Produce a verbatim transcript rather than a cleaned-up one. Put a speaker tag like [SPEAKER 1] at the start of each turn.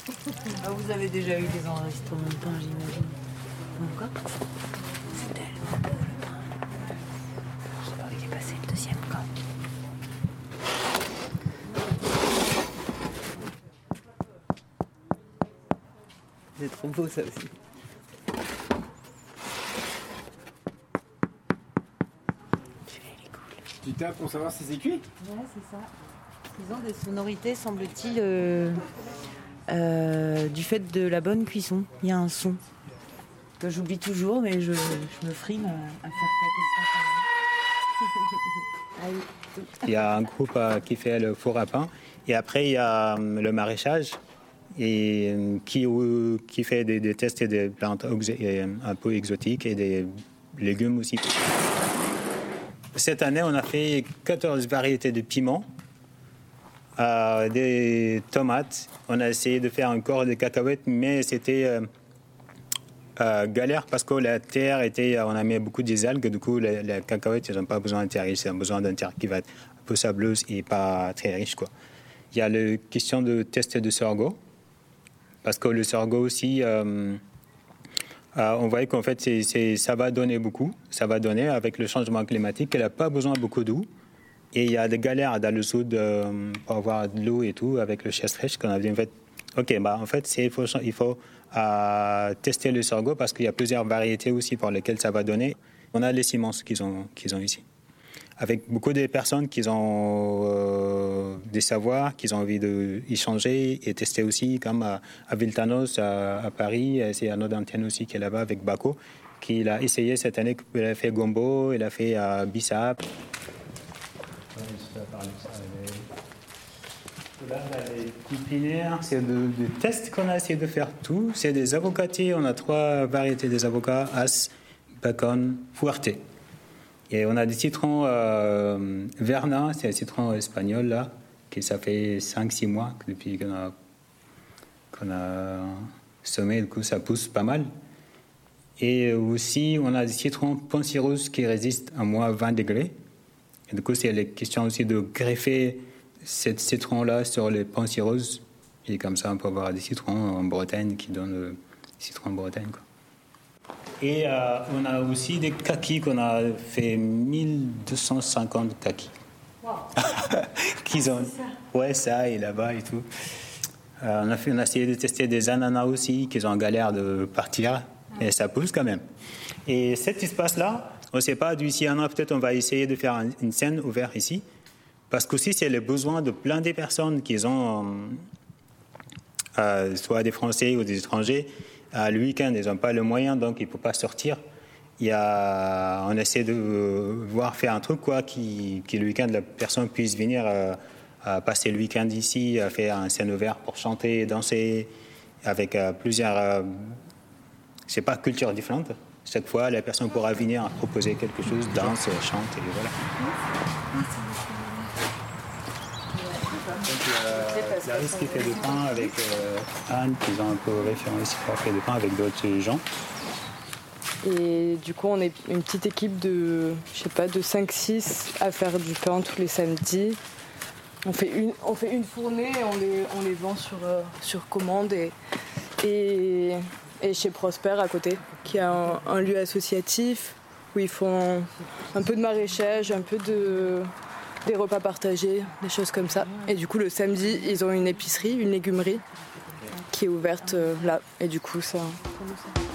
[SPEAKER 1] Ah, vous avez déjà eu des enregistrements de pain, j'imagine. Encore ? C'est tellement beau le pain. Je sais pas où il est passé le deuxième camp. C'est trop beau ça aussi.
[SPEAKER 2] Tu tapes pour savoir si c'est cuit ?
[SPEAKER 1] Ouais, c'est ça. Ils ont des sonorités, semble-t-il, euh, euh, du fait de la bonne cuisson. Il y a un son que j'oublie toujours, mais je, je me frime à, à faire claquer le pain.
[SPEAKER 3] Il y a un groupe euh, qui fait le four à pain. Et après, il y a euh, le maraîchage et, euh, qui, euh, qui fait des, des tests et des plantes un peu exotiques et des légumes aussi. Cette année, on a fait quatorze variétés de piments, euh, des tomates. On a essayé de faire encore des cacahuètes, mais c'était euh, euh, galère parce que la terre était... On a mis beaucoup des algues, du coup, les, les cacahuètes, ils n'ont pas besoin de terre riche, ils ont besoin d'une terre qui va être un peu sableuse et pas très riche, quoi. Il y a la question de test de sorgho, parce que le sorgho aussi... Euh, Euh, on voit qu'en fait, c'est, c'est, ça va donner beaucoup. Ça va donner avec le changement climatique. Elle n'a pas besoin de beaucoup d'eau. Et il y a des galères dans le sud euh, pour avoir de l'eau et tout avec le chèvre qu'on a dit en fait. Ok, bah en fait, c'est, il faut, il faut euh, tester le sorgho parce qu'il y a plusieurs variétés aussi pour lesquelles ça va donner. On a les semences qu'ils ont, qu'ils ont ici. Avec beaucoup de personnes qui ont euh, des savoirs, qui ont envie d'échanger et tester aussi, comme à, à Viltanos, à, à Paris. C'est un autre antenne aussi qui est là-bas avec Baco, qui a essayé cette année. Il a fait Gombo, il a fait à Bissap. Là, les pépinières, c'est des tests qu'on a essayé de faire tout. C'est des avocatiers, on a trois variétés des avocats, As, Bacon, Fuerte. Et on a des citrons euh, Verna, c'est un citron espagnol là, qui ça fait cinq six mois depuis qu'on a, qu'on a semé, du coup ça pousse pas mal. Et aussi on a des citrons Poncirose qui résistent à moins vingt degrés. Et du coup c'est la question aussi de greffer ce citron là sur les Poncirose. Et comme ça on peut avoir des citrons en Bretagne qui donnent le citron en Bretagne, quoi. Et euh, on a aussi des kakis qu'on a fait mille deux cent cinquante kakis. Wow. Qu'ils ont. Ça. Ouais, ça et là-bas et tout. Euh, on, a fait, on a essayé de tester des ananas aussi, qu'ils ont en galère de partir. Ah. Et ça pousse quand même. Et cet espace-là, on ne sait pas, d'ici un an, peut-être on va essayer de faire une scène ouverte ici. Parce qu'aussi, c'est le besoin de plein de personnes qui ont, euh, soit des Français ou des étrangers. À le week-end, ils n'ont pas le moyen, donc ils ne peuvent pas sortir. Il y a, on essaie de voir faire un truc, quoi, qui, qui le week-end, la personne puisse venir euh, à passer le week-end ici, à faire un scène ouverte pour chanter, danser, avec euh, plusieurs, euh, je sais pas, cultures différentes. Chaque fois, la personne pourra venir proposer quelque chose, danse, chante, et voilà. Clarisse qui fait du pain avec euh, Anne, qui ont un peu référent ici pour faire du pain avec d'autres gens.
[SPEAKER 4] Et du coup, on est une petite équipe de, je sais pas, de cinq six à faire du pain tous les samedis. On fait une, on fait une fournée et on les, on les vend sur, euh, sur commande. Et, et, et chez Prosper à côté, qui a un, un lieu associatif où ils font un peu de maraîchage, un peu de... des repas partagés, des choses comme ça. Et du coup, le samedi, ils ont une épicerie, une légumerie qui est ouverte euh, là. Et du coup, ça...